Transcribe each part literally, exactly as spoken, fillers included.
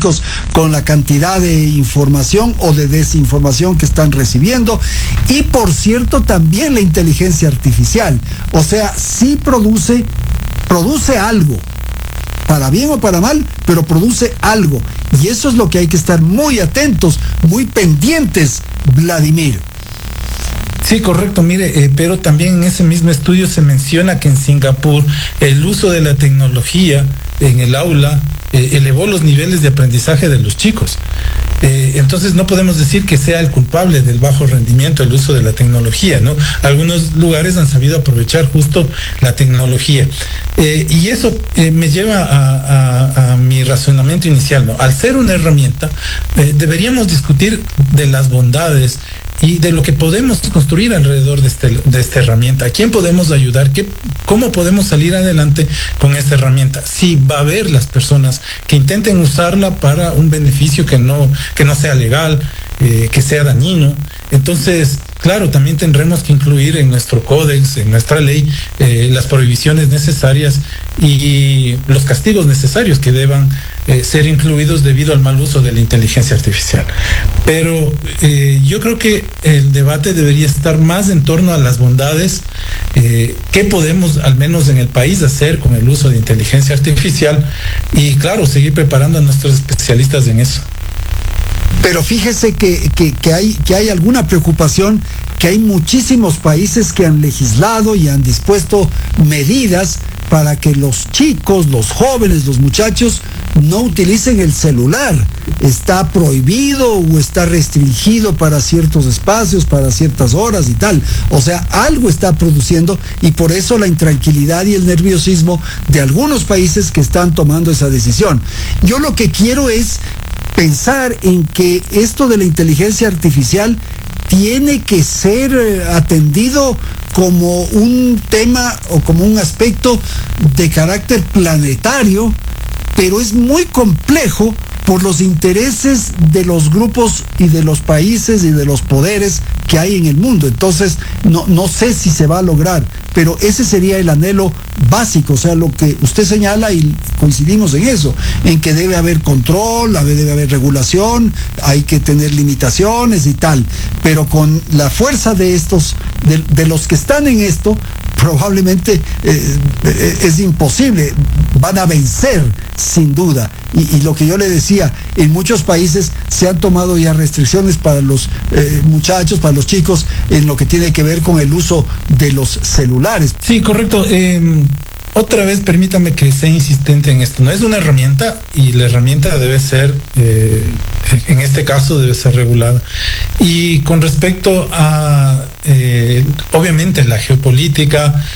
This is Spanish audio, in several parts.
chicos con la cantidad de información o de desinformación que están recibiendo. Y por cierto, también la inteligencia artificial. O sea, sí produce, produce algo. Para bien o para mal, pero produce algo. Y eso es lo que hay que estar muy atentos, muy pendientes, Vladimir. Sí, correcto, mire, eh, pero también en ese mismo estudio se menciona que en Singapur el uso de la tecnología en el aula eh, elevó los niveles de aprendizaje de los chicos. Eh, entonces no podemos decir que sea el culpable del bajo rendimiento el uso de la tecnología, ¿no? Algunos lugares han sabido aprovechar justo la tecnología. Eh, y eso eh, me lleva a, a, a mi razonamiento inicial, ¿no? Al ser una herramienta, eh, deberíamos discutir de las bondades y de lo que podemos construir alrededor de, este, de esta herramienta. ¿A quién podemos ayudar? ¿Qué, ¿Cómo podemos salir adelante con esta herramienta? Sí, va a haber las personas que intenten usarla para un beneficio que no, que no sea legal, eh, que sea dañino. Entonces, claro, también tendremos que incluir en nuestro códex, en nuestra ley, eh, las prohibiciones necesarias y los castigos necesarios que deban eh, ser incluidos debido al mal uso de la inteligencia artificial. Pero eh, yo creo que el debate debería estar más en torno a las bondades, eh, qué podemos, al menos en el país, hacer con el uso de inteligencia artificial y, claro, seguir preparando a nuestros especialistas en eso. Pero fíjese que, que, que, hay, que hay alguna preocupación, que hay muchísimos países que han legislado y han dispuesto medidas para que los chicos, los jóvenes, los muchachos no utilicen el celular. Está prohibido o está restringido para ciertos espacios, para ciertas horas y tal. O sea, algo está produciendo y por eso la intranquilidad y el nerviosismo de algunos países que están tomando esa decisión. Yo lo que quiero es pensar en que esto de la inteligencia artificial tiene que ser eh, atendido como un tema o como un aspecto de carácter planetario, pero es muy complejo por los intereses de los grupos y de los países y de los poderes que hay en el mundo. Entonces, no, no sé si se va a lograr, pero ese sería el anhelo básico, o sea, lo que usted señala y coincidimos en eso, en que debe haber control, debe haber regulación, hay que tener limitaciones y tal, pero con la fuerza de estos, de, de los que están en esto, probablemente eh, eh, es imposible, van a vencer sin duda. Y, y lo que yo le decía, en muchos países se han tomado ya restricciones para los eh, muchachos, para los chicos, en lo que tiene que ver con el uso de los celulares. Sí, correcto. Eh, otra vez, permítame que sea insistente en esto. No es una herramienta y la herramienta debe ser, eh, en este caso, debe ser regulada. Y con respecto a, eh, obviamente, la geopolítica,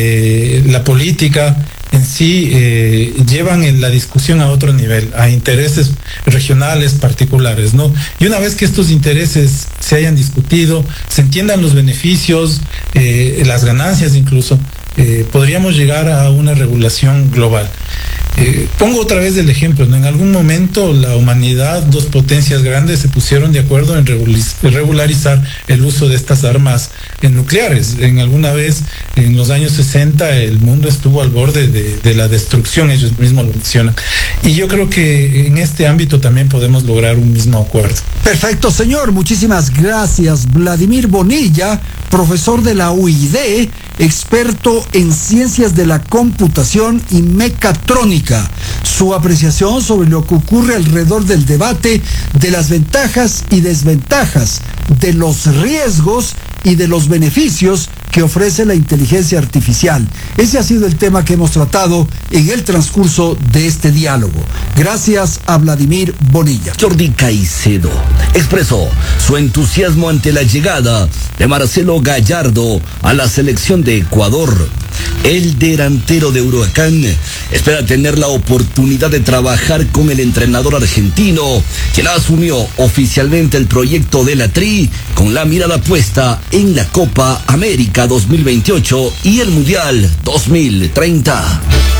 eh, la política en sí eh, llevan en la discusión a otro nivel, a intereses regionales particulares, ¿no? Y una vez que estos intereses se hayan discutido, se entiendan los beneficios, eh, las ganancias incluso, eh, podríamos llegar a una regulación global. Eh, pongo otra vez el ejemplo, ¿no? En algún momento la humanidad, dos potencias grandes, se pusieron de acuerdo en regularizar el uso de estas armas nucleares. En alguna vez, en los años sesenta, el mundo estuvo al borde de, de la destrucción, ellos mismos lo mencionan. Y yo creo que en este ámbito también podemos lograr un mismo acuerdo. Perfecto, señor. Muchísimas gracias. Vladimir Bonilla, profesor de la U I D, experto en ciencias de la computación y mecatrónica. Su apreciación sobre lo que ocurre alrededor del debate de las ventajas y desventajas, de los riesgos y de los beneficios que ofrece la inteligencia artificial. Ese ha sido el tema que hemos tratado en el transcurso de este diálogo. Gracias a Vladimir Bonilla. Jordi Caicedo expresó su entusiasmo ante la llegada de Marcelo Gallardo a la selección de Ecuador. El delantero de Huracán espera tener la oportunidad de trabajar con el entrenador argentino, quien asumió oficialmente el proyecto de la Tri con la mirada puesta en la Copa América dos mil veintiocho y el Mundial dos mil treinta.